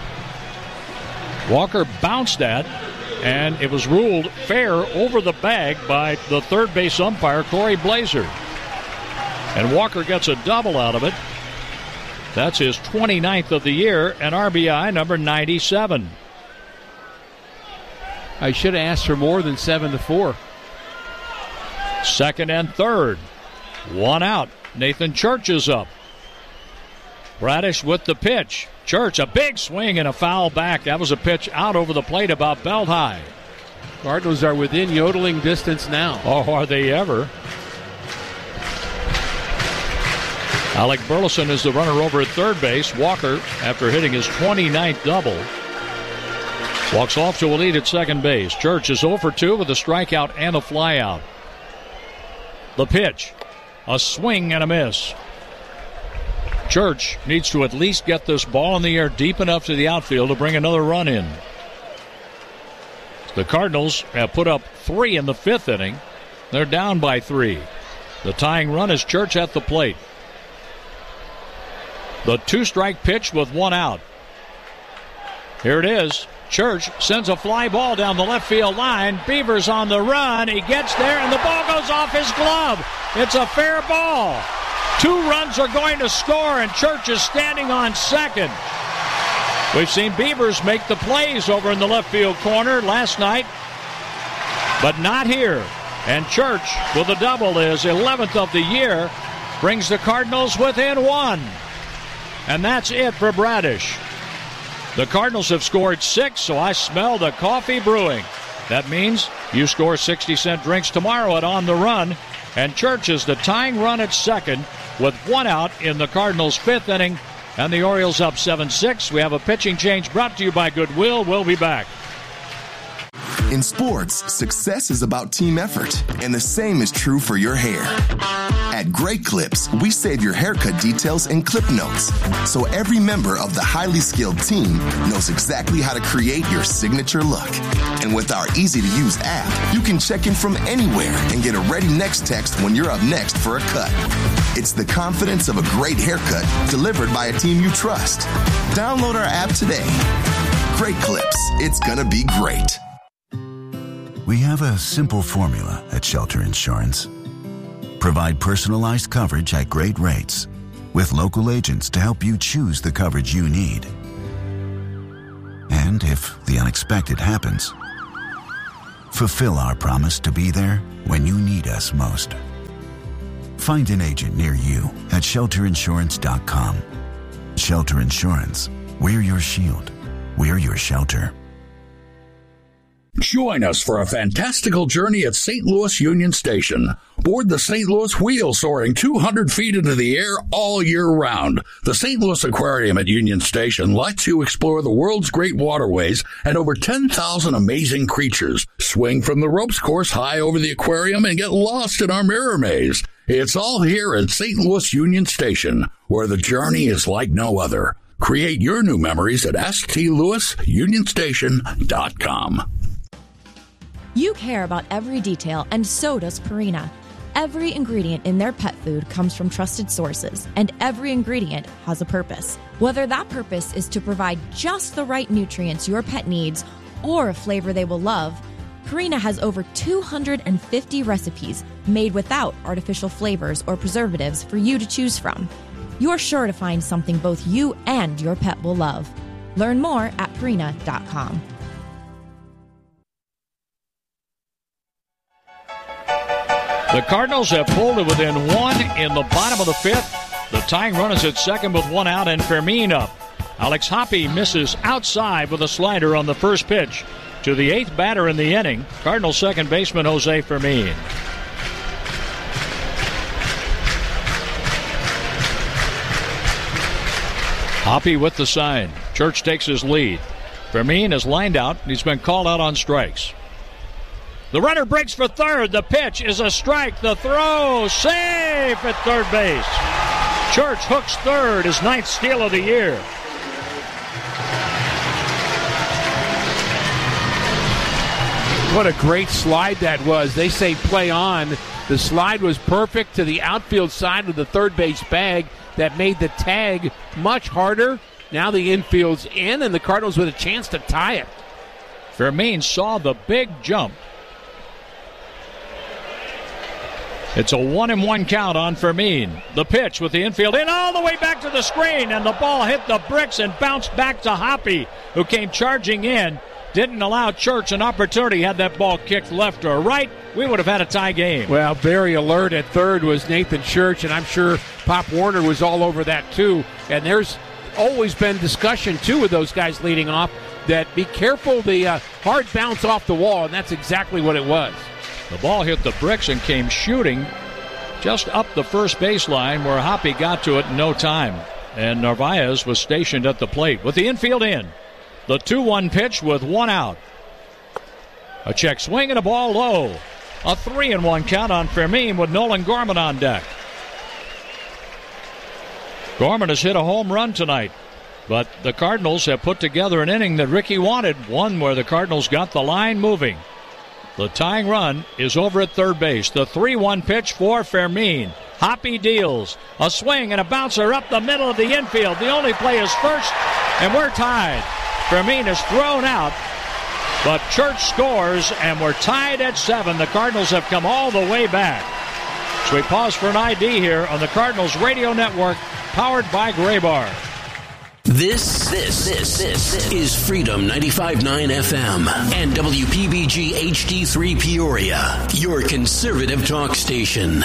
[SPEAKER 9] Walker bounced that, and it was ruled fair over the bag by the third base umpire, Corey Blazer. And Walker gets a double out of it. That's his 29th of the year, and RBI number 97.
[SPEAKER 1] I should have asked for more than 7-4.
[SPEAKER 9] Second and third. 1 out. Nathan Church is up. Bradish with the pitch. Church, a big swing and a foul back. That was a pitch out over the plate about belt high.
[SPEAKER 1] Cardinals are within yodeling distance now.
[SPEAKER 9] Oh, are they ever? Alec Burleson is the runner over at third base. Walker, after hitting his 29th double, walks off to a lead at second base. Church is 0 for 2 with a strikeout and a flyout. The pitch. A swing and a miss. Church needs to at least get this ball in the air deep enough to the outfield to bring another run in. The Cardinals have put up 3 in the 5th inning. They're down by 3. The tying run is Church at the plate. The 2-strike pitch with 1 out. Here it is. Church sends a fly ball down the left field line. Beavers on the run. He gets there, and the ball goes off his glove. It's a fair ball. 2 runs are going to score, and Church is standing on second. We've seen Beavers make the plays over in the left field corner last night, but not here. And Church, with a double, is 11th of the year, brings the Cardinals within 1. And that's it for Bradish. The Cardinals have scored 6, so I smell the coffee brewing. That means you score 60-cent drinks tomorrow at On the Run. And Church is the tying run at second with 1 out in the Cardinals' 5th inning. And the Orioles up 7-6. We have a pitching change brought to you by Goodwill. We'll be back.
[SPEAKER 2] In sports, success is about team effort, and the same is true for your hair. At Great Clips, we save your haircut details in clip notes, so every member of the highly skilled team knows exactly how to create your signature look. And with our easy-to-use app, you can check in from anywhere and get a ready next text when you're up next for a cut. It's the confidence of a great haircut delivered by a team you trust. Download our app today. Great Clips. It's gonna be great.
[SPEAKER 7] We have a simple formula at Shelter Insurance. Provide personalized coverage at great rates with local agents to help you choose the coverage you need. And if the unexpected happens, fulfill our promise to be there when you need us most. Find an agent near you at shelterinsurance.com. Shelter Insurance. We're your shield. We're your shelter.
[SPEAKER 8] Join us for a fantastical journey at St. Louis Union Station. Board the St. Louis Wheel soaring 200 feet into the air all year round. The St. Louis Aquarium at Union Station lets you explore the world's great waterways and over 10,000 amazing creatures. Swing from the ropes course high over the aquarium and get lost in our mirror maze. It's all here at St. Louis Union Station, where the journey is like no other. Create your new memories at stlouisunionstation.com.
[SPEAKER 10] You care about every detail, and so does Purina. Every ingredient in their pet food comes from trusted sources, and every ingredient has a purpose. Whether that purpose is to provide just the right nutrients your pet needs or a flavor they will love, Purina has over 250 recipes made without artificial flavors or preservatives for you to choose from. You're sure to find something both you and your pet will love. Learn more at Purina.com.
[SPEAKER 9] The Cardinals have pulled it within one in the bottom of the fifth. The tying run is at second with one out and Fermin up. Alex Hoppe misses outside with a slider on the first pitch to the eighth batter in the inning, Cardinals second baseman Jose Fermin. Hoppe with the sign. Church takes his lead. Fermin is lined out. He's been called out on strikes. The runner breaks for third. The pitch is a strike. The throw safe at third base. Church hooks third, his ninth steal of the year.
[SPEAKER 1] What a great slide that was. They say play on. The slide was perfect to the outfield side of the third base bag. That made the tag much harder. Now the infield's in, and the Cardinals with a chance to tie it.
[SPEAKER 9] Fermin saw the big jump. It's a 1-1 count on Fermin. The pitch with the infield in all the way back to the screen, and the ball hit the bricks and bounced back to Hoppe, who came charging in. Didn't allow Church an opportunity. Had that ball kicked left or right, we would have had a tie game.
[SPEAKER 1] Well, very alert at third was Nathan Church, and I'm sure Pop Warner was all over that too. And there's always been discussion too with those guys leading off that be careful the hard bounce off the wall, and that's exactly what it was.
[SPEAKER 9] The ball hit the bricks and came shooting just up the first baseline where Hoppe got to it in no time. And Narvaez was stationed at the plate with the infield in. The 2-1 pitch with one out. A check swing and a ball low. A 3-1 count on Fermin with Nolan Gorman on deck. Gorman has hit a home run tonight, but the Cardinals have put together an inning that Ricky wanted, one where the Cardinals got the line moving. The tying run is over at third base. The 3-1 pitch for Fermin. Hoppe deals. A swing and a bouncer up the middle of the infield. The only play is first, and we're tied. Fermin is thrown out, but Church scores, and we're tied at 7. The Cardinals have come all the way back. So we pause for an ID here on the Cardinals Radio Network, powered by Graybar.
[SPEAKER 12] This is Freedom 95.9 FM and WPBG HD3 Peoria, your conservative talk station.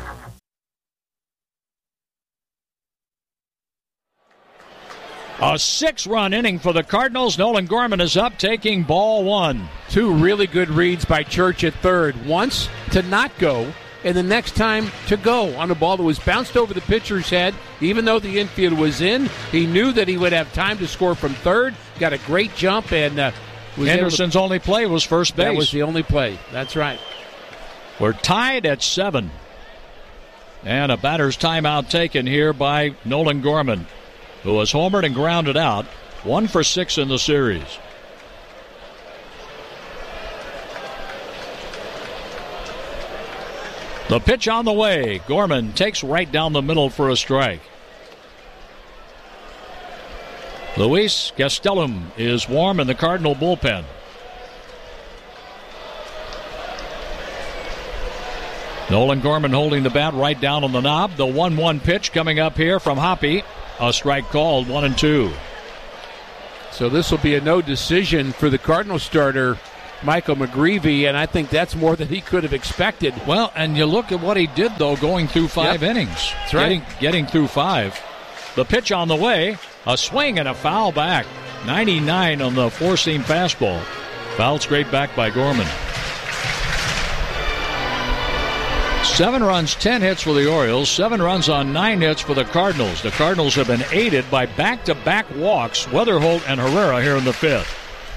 [SPEAKER 9] A 6-run inning for the Cardinals. Nolan Gorman is up, taking ball one.
[SPEAKER 1] Two really good reads by Church at third. Once to not go, and the next time to go on a ball that was bounced over the pitcher's head. Even though the infield was in, he knew that he would have time to score from third. Got a great jump and
[SPEAKER 9] Henderson's only play was first base.
[SPEAKER 1] That was the only play. That's right.
[SPEAKER 9] We're tied at 7. And a batter's timeout taken here by Nolan Gorman, who was homered and grounded out. 1 for 6 in the series. The pitch on the way. Gorman takes right down the middle for a strike. Luis Gastelum is warm in the Cardinal bullpen. Nolan Gorman holding the bat right down on the knob. The 1-1 pitch coming up here from Hoppe. A strike called, 1-2.
[SPEAKER 1] So this will be a no decision for the Cardinal starter, Michael McGreevy, and I think that's more than he could have expected.
[SPEAKER 9] Well, and you look at what he did, though, going through 5 innings.
[SPEAKER 1] That's right.
[SPEAKER 9] Getting through 5. The pitch on the way, a swing and a foul back. 99 on the four-seam fastball. Fouled straight back by Gorman. 7 runs, 10 hits for the Orioles. 7 runs on 9 hits for the Cardinals. The Cardinals have been aided by back-to-back walks, Weatherholt and Herrera here in the 5th.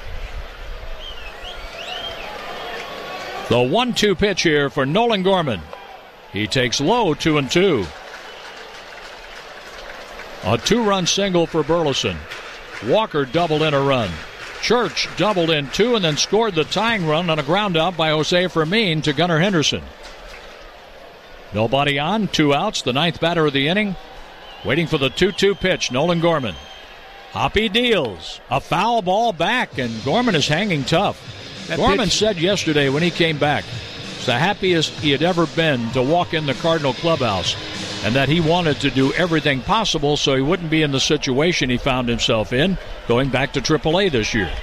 [SPEAKER 9] The 1-2 pitch here for Nolan Gorman. He takes low, 2-2. A 2-run single for Burleson. Walker doubled in a run. Church doubled in 2 and then scored the tying run on a ground out by Jose Fermin to Gunnar Henderson. Nobody on, 2 outs, the 9th batter of the inning. Waiting for the 2-2 pitch, Nolan Gorman. Hoppe deals. A foul ball back, and Gorman is hanging tough. Gorman said yesterday when he came back, it's the happiest he had ever been to walk in the Cardinal clubhouse, and that he wanted to do everything possible so he wouldn't be in the situation he found himself in going back to AAA this year.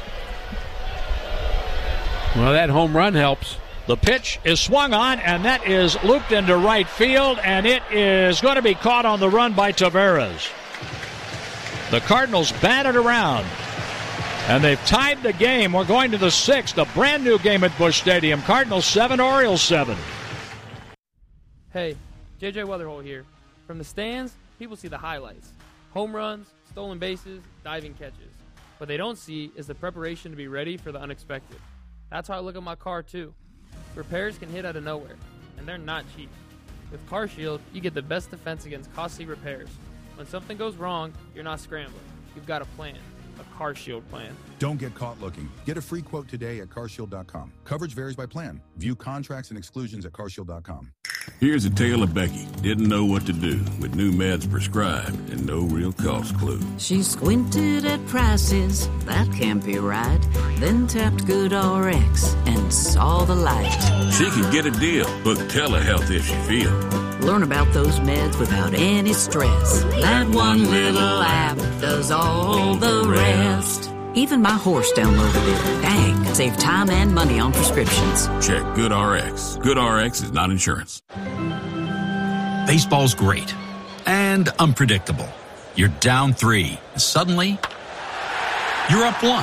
[SPEAKER 1] Well, that home run helps.
[SPEAKER 9] The pitch is swung on, and that is looped into right field, and it is going to be caught on the run by Taveras. The Cardinals batted around, and they've tied the game. We're going to the 6th, a brand new game at Busch Stadium. Cardinals 7, Orioles 7.
[SPEAKER 13] Hey, JJ Weatherholt here. From the stands, people see the highlights. Home runs, stolen bases, diving catches. What they don't see is the preparation to be ready for the unexpected. That's how I look at my car, too. Repairs can hit out of nowhere, and they're not cheap. With CarShield, you get the best defense against costly repairs. When something goes wrong, you're not scrambling. You've got a plan. A CarShield plan.
[SPEAKER 14] Don't get caught looking. Get a free quote today at carshield.com. Coverage varies by plan. View contracts and exclusions at carshield.com.
[SPEAKER 15] Here's a tale of Becky. Didn't know what to do with new meds prescribed and no real cost clue.
[SPEAKER 16] She squinted at prices, that can't be right. Then tapped GoodRx and saw the light.
[SPEAKER 15] She could get a deal. Book telehealth if she feels.
[SPEAKER 16] Learn about those meds without any stress. That one little app does all the rest. Even my horse downloaded it. Dang, save time and money on prescriptions.
[SPEAKER 15] Check GoodRx. GoodRx is not insurance.
[SPEAKER 17] Baseball's great and unpredictable. You're down 3. Suddenly, you're up 1.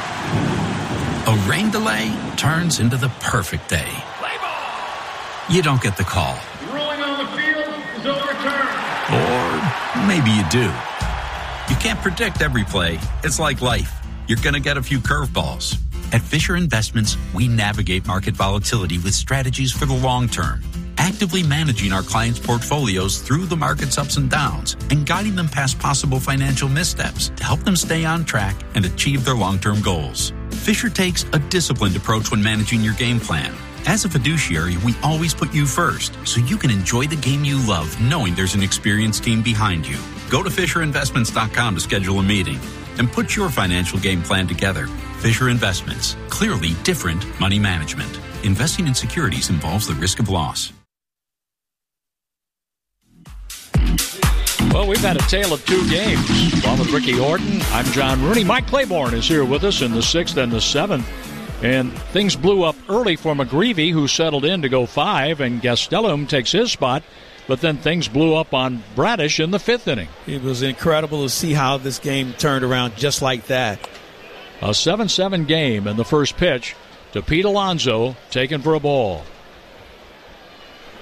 [SPEAKER 17] A rain delay turns into the perfect day. You don't get the call.
[SPEAKER 18] Rolling on the field is overturned.
[SPEAKER 17] Or maybe you do. You can't predict every play. It's like life. You're going to get a few curveballs. At Fisher Investments, we navigate market volatility with strategies for the long term, actively managing our clients' portfolios through the market's ups and downs and guiding them past possible financial missteps to help them stay on track and achieve their long-term goals. Fisher takes a disciplined approach when managing your game plan. As a fiduciary, we always put you first, so you can enjoy the game you love knowing there's an experienced team behind you. Go to FisherInvestments.com to schedule a meeting and put your financial game plan together. Fisher Investments. Clearly different money management. Investing in securities involves the risk of loss.
[SPEAKER 9] Well, we've had a tale of 2 games. Along with Ricky Horton, I'm John Rooney. Mike Claiborne is here with us in the 6th and the 7th. And things blew up early for McGreevy, who settled in to go 5, and Gastelum takes his spot. But then things blew up on Bradish in the 5th inning.
[SPEAKER 20] It was incredible to see how this game turned around just like that.
[SPEAKER 9] A 7-7 game, and the first pitch to Pete Alonso, taken for a ball.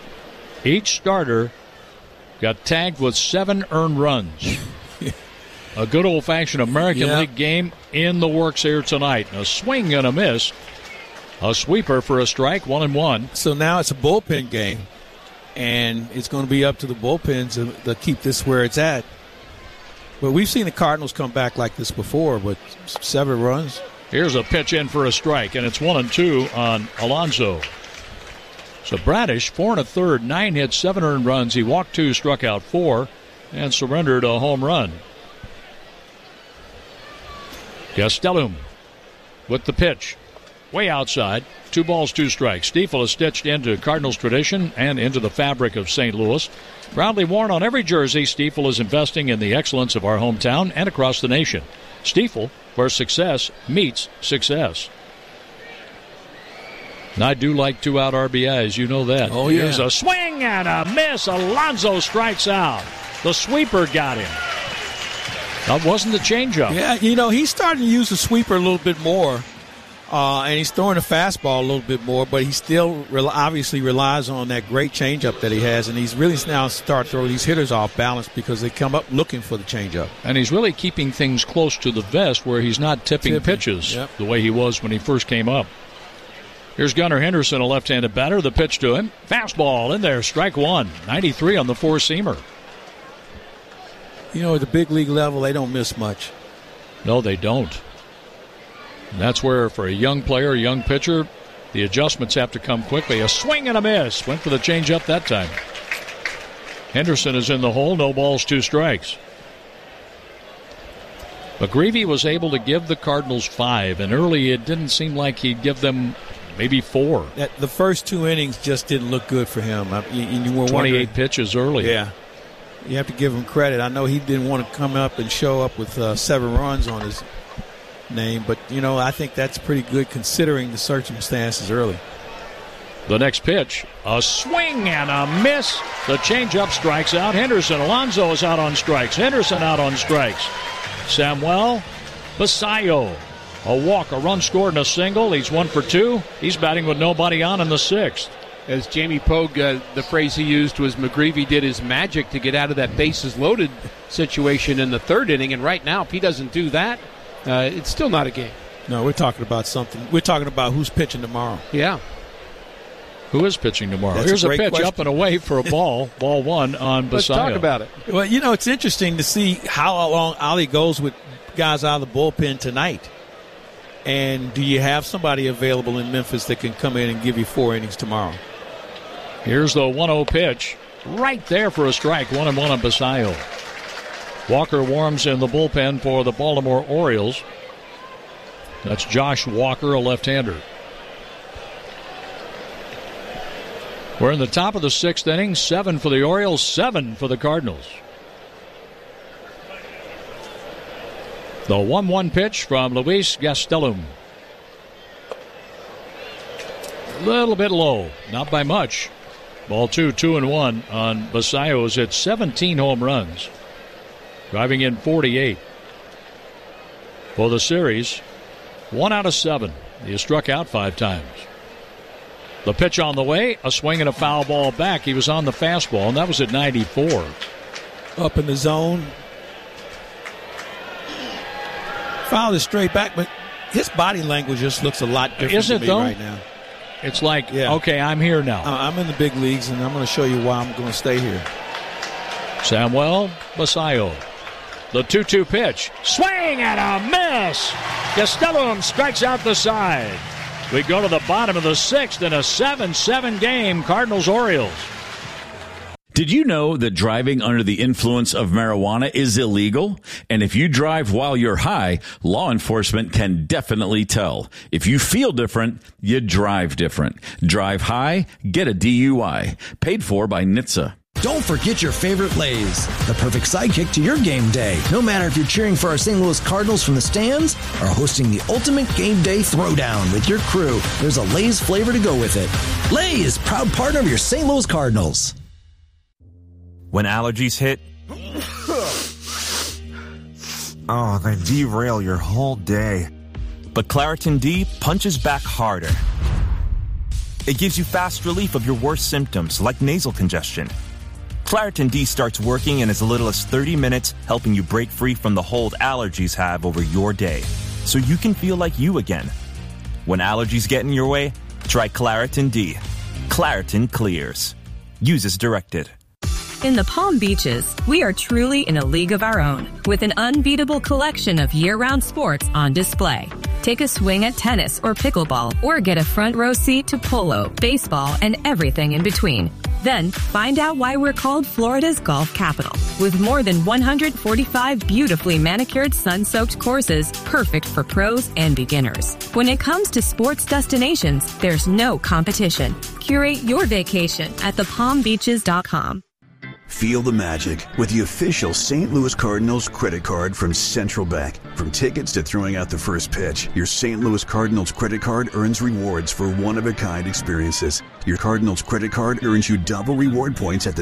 [SPEAKER 9] Each starter got tagged with 7 earned runs. a good old-fashioned American League game in the works here tonight. A swing and a miss. A sweeper for a strike, 1-1.
[SPEAKER 20] So now it's a bullpen game, and it's going to be up to the bullpens to keep this where it's at. But we've seen the Cardinals come back like this before, but 7 runs.
[SPEAKER 9] Here's a pitch in for a strike, and it's 1-2 on Alonso. So Bradish, 4 1/3, 9 hits, 7 earned runs. He walked 2, struck out 4, and surrendered a home run. Gastelum with the pitch. Way outside. 2 balls, 2 strikes. Stiefel is stitched into Cardinals tradition and into the fabric of St. Louis. Proudly worn on every jersey, Stiefel is investing in the excellence of our hometown and across the nation. Stiefel, where success meets success. And I do like 2-out RBIs. You know that.
[SPEAKER 20] Oh, yeah.
[SPEAKER 9] Here's a swing and a miss. Alonso strikes out. The sweeper got him. That wasn't the changeup.
[SPEAKER 20] Yeah, he's starting to use the sweeper a little bit more. And he's throwing the fastball a little bit more, but he still obviously relies on that great changeup that he has, and he's really now starting to throw these hitters off balance because they come up looking for the changeup.
[SPEAKER 9] And he's really keeping things close to the vest where he's not tipping pitches the way he was when he first came up. Here's Gunnar Henderson, a left-handed batter. The pitch to him. Fastball in there, strike 1. 93 on the 4-seamer.
[SPEAKER 20] At the big league level, they don't miss much.
[SPEAKER 9] No, they don't. And that's where, for a young player, a young pitcher, the adjustments have to come quickly. A swing and a miss. Went for the changeup that time. Henderson is in the hole. No balls, 2 strikes. McGreevy was able to give the Cardinals 5, and early it didn't seem like he'd give them maybe 4.
[SPEAKER 20] The first 2 innings just didn't look good for him. You were
[SPEAKER 9] 28 pitches early.
[SPEAKER 20] Yeah. You have to give him credit. I know he didn't want to come up and show up with 7 runs on his name, but I think that's pretty good considering the circumstances early.
[SPEAKER 9] The next pitch, a swing and a miss. The changeup strikes out Henderson. Alonso is out on strikes. Henderson out on strikes. Samuel Basayo, a walk, a run scored, and a single. He's 1 for 2. He's batting with nobody on in the 6th.
[SPEAKER 1] As Jamie Pogue, the phrase he used was McGreevy did his magic to get out of that bases loaded situation in the 3rd inning, and right now if he doesn't do that, it's still not a game.
[SPEAKER 20] No, we're talking about something. We're talking about who's pitching tomorrow.
[SPEAKER 1] Yeah.
[SPEAKER 9] Who is pitching tomorrow?
[SPEAKER 20] That's
[SPEAKER 9] Here's a pitch
[SPEAKER 20] question.
[SPEAKER 9] Up and away for a ball. Ball 1 on Basayo.
[SPEAKER 1] Let's talk about it.
[SPEAKER 20] Well, it's interesting to see how long Ali goes with guys out of the bullpen tonight. And do you have somebody available in Memphis that can come in and give you 4 innings tomorrow?
[SPEAKER 9] Here's the 1-0 pitch. Right there for a strike. 1-1 on Basayo. Walker warms in the bullpen for the Baltimore Orioles. That's Josh Walker, a left-hander. We're in the top of the 6th inning. 7 for the Orioles, 7 for the Cardinals. The 1-1 pitch from Luis Gastelum. A little bit low, not by much. Ball 2, 2-1 on Basayo, who's hit 17 home runs, driving in 48. For the series, 1 out of 7. He has struck out 5 times. The pitch on the way, a swing and a foul ball back. He was on the fastball, and that was at 94.
[SPEAKER 20] Up in the zone. Foul is straight back, but his body language just looks a lot different to me right now.
[SPEAKER 9] It's like, okay, I'm here now.
[SPEAKER 20] I'm in the big leagues, and I'm going to show you why I'm going to stay here.
[SPEAKER 9] Samuel Basayo. The 2-2 pitch. Swing and a miss. Gastelum strikes out the side. We go to the bottom of the 6th in a 7-7 game, Cardinals-Orioles.
[SPEAKER 3] Did you know that driving under the influence of marijuana is illegal? And if you drive while you're high, law enforcement can definitely tell. If you feel different, you drive different. Drive high, get a DUI. Paid for by NHTSA.
[SPEAKER 4] Don't forget your favorite Lay's, the perfect sidekick to your game day. No matter if you're cheering for our St. Louis Cardinals from the stands or hosting the ultimate game day throwdown with your crew, there's a Lay's flavor to go with it. Lay's, proud partner of your St. Louis Cardinals.
[SPEAKER 11] When allergies hit, they derail your whole day. But Claritin D punches back harder. It gives you fast relief of your worst symptoms like nasal congestion. Claritin D starts working in as little as 30 minutes, helping you break free from the hold allergies have over your day, so you can feel like you again. When allergies get in your way, try Claritin D. Claritin clears. Use as directed.
[SPEAKER 6] In the Palm Beaches, we are truly in a league of our own, with an unbeatable collection of year-round sports on display. Take a swing at tennis or pickleball, or get a front row seat to polo, baseball, and everything in between. Then, find out why we're called Florida's golf capital, with more than 145 beautifully manicured sun-soaked courses perfect for pros and beginners. When it comes to sports destinations, there's no competition. Curate your vacation at thepalmbeaches.com.
[SPEAKER 19] Feel the magic with the official St. Louis Cardinals credit card from Central Bank. From tickets to throwing out the first pitch, your St. Louis Cardinals credit card earns rewards for one-of-a-kind experiences. Your Cardinals credit card earns you double reward points at the